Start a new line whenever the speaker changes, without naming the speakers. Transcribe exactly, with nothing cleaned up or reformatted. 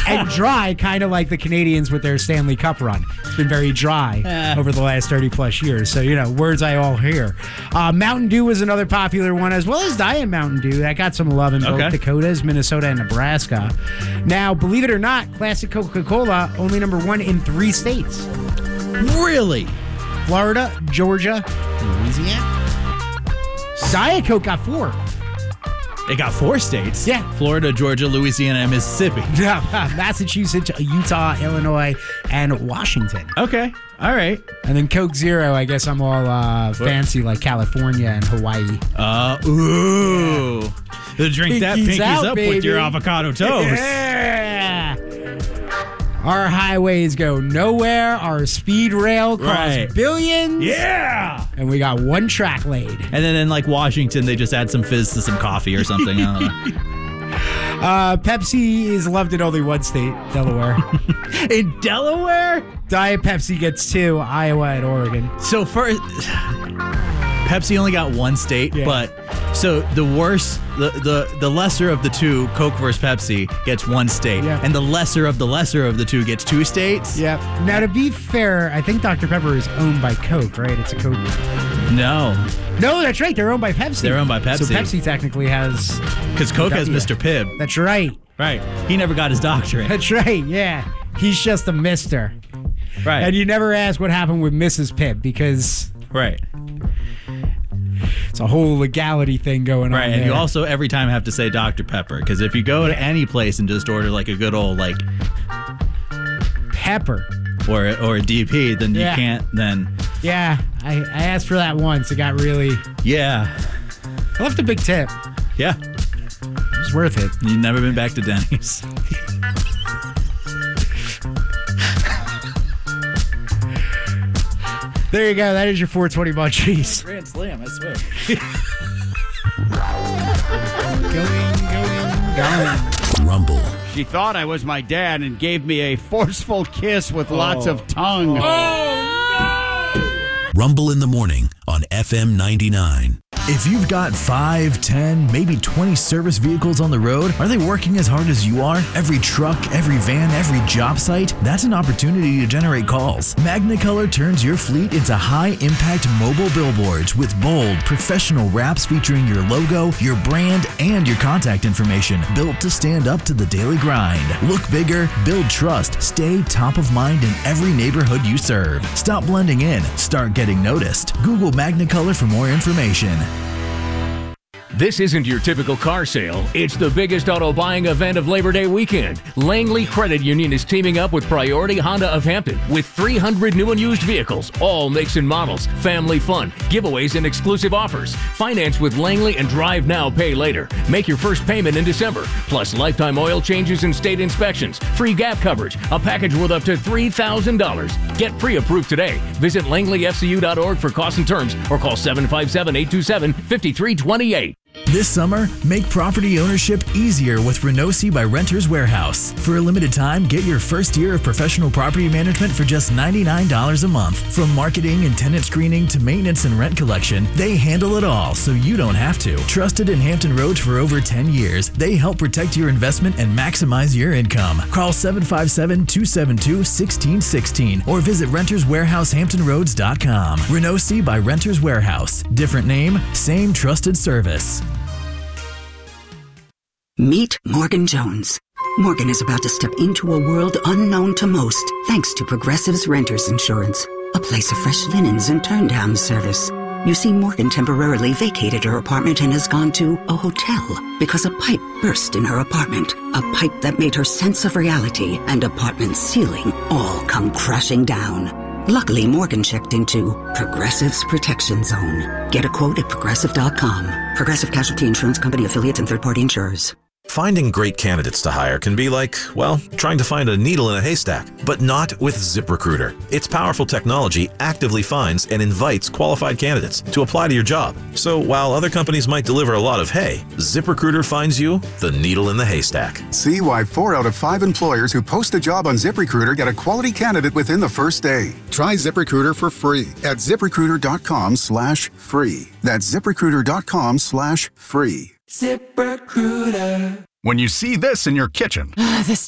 and dry, kind of like the Canadians with their Stanley Cup run. It's been very dry uh. over the last thirty plus years. So, you know, words I all hear. Uh, Mountain Dew was another popular one, as well as Diet Mountain Dew. That got some love in both
okay.
Dakotas, Minnesota, and Nebraska. Now, believe it or not, Classic Coca-Cola only number one in three states.
Really?
Florida, Georgia, and Louisiana. Diet Coke got four.
It got four states.
Yeah.
Florida, Georgia, Louisiana, and Mississippi.
Yeah, Massachusetts, Utah, Illinois, and Washington.
Okay. All right.
And then Coke Zero, I guess I'm all uh, fancy like California and Hawaii.
Uh, ooh. Yeah. To drink that
Pinkies
pinkies
out,
up
baby.
with your avocado toast.
Yeah. Our highways go nowhere. Our speed rail costs
right.
billions.
Yeah.
And we got one track laid.
And then in like Washington, they just add some fizz to some coffee or something. I don't know.
Uh, Pepsi is loved in only one state, Delaware.
In Delaware?
Diet Pepsi gets two, Iowa and Oregon.
So first, Pepsi only got one state, yeah. but so the worst, the, the, the lesser of the two, Coke versus Pepsi, gets one state.
Yeah.
And the lesser of the lesser of the two gets two states?
Yep. Now, to be fair, I think Doctor Pepper is owned by Coke, right? It's a Coke.
No.
No, that's right. They're owned by Pepsi.
They're owned by Pepsi.
So Pepsi technically has...
Because Coke has Mister Pibb.
That's right.
Right. He never got his doctorate.
That's right, yeah. He's just a mister.
Right.
And you never ask what happened with Missus Pibb because...
Right.
It's a whole legality thing going
right,
on
and
there.
you also every time have to say Doctor Pepper, because if you go to any place and just order like a good old like
Pepper
or or a D P, then
yeah.
you can't then.
Yeah, I, I asked for that once. It got really...
Yeah.
I left a big tip.
Yeah.
It was worth it.
You've never been back to Denny's.
There you go. That is your four twenty munchies.
Grand slam, I swear.
going, going, going.
Rumble.
She thought I was my dad and gave me a forceful kiss with oh. lots of tongue.
Oh, no! Rumble in the morning on F M ninety-nine. If you've got five, ten, maybe twenty service vehicles on the road, are they working as hard as you are? Every truck, every van, every job site? That's an opportunity to generate calls. Magnicolor turns your fleet into high-impact mobile billboards with bold, professional wraps featuring your logo, your brand, and your contact information, built to stand up to the daily grind. Look bigger, build trust, stay top of mind in every neighborhood you serve. Stop blending in, start getting noticed. Google Magnicolor for more information.
This isn't your typical car sale. It's the biggest auto buying event of Labor Day weekend. Langley Credit Union is teaming up with Priority Honda of Hampton with three hundred new and used vehicles, all makes and models, family fun, giveaways, and exclusive offers. Finance with Langley and drive now, pay later. Make your first payment in December. Plus lifetime oil changes and state inspections, free gap coverage, a package worth up to three thousand dollars. Get pre-approved today. Visit langley f c u dot org for costs and terms or call seven five seven, eight two seven, five three two eight.
This summer, make property ownership easier with Renosi by Renters Warehouse. For a limited time, get your first year of professional property management for just ninety-nine dollars a month. From marketing and tenant screening to maintenance and rent collection, they handle it all so you don't have to. Trusted in Hampton Roads for over ten years, they help protect your investment and maximize your income. Call seven five seven, two seven two, one six one six or visit renters warehouse hampton roads dot com. Renosi by Renters Warehouse. Different name, same trusted service.
Meet Morgan Jones. Morgan is about to step into a world unknown to most, thanks to Progressive's Renters Insurance, a place of fresh linens and turn-down service. You see, Morgan temporarily vacated her apartment and has gone to a hotel because a pipe burst in her apartment, a pipe that made her sense of reality and apartment ceiling all come crashing down. Luckily, Morgan checked into Progressive's Protection Zone. Get a quote at progressive dot com. Progressive Casualty Insurance Company affiliates and third-party insurers.
Finding great candidates to hire can be like, well, trying to find a needle in a haystack, but not with ZipRecruiter. Its powerful technology actively finds and invites qualified candidates to apply to your job. So while other companies might deliver a lot of hay, ZipRecruiter finds you the needle in the haystack.
See why four out of five employers who post a job on ZipRecruiter get a quality candidate within the first day. Try ZipRecruiter for free at ZipRecruiter.com slash free. That's ZipRecruiter.com slash free.
ZipRecruiter.
When you see this in your kitchen.
Uh, this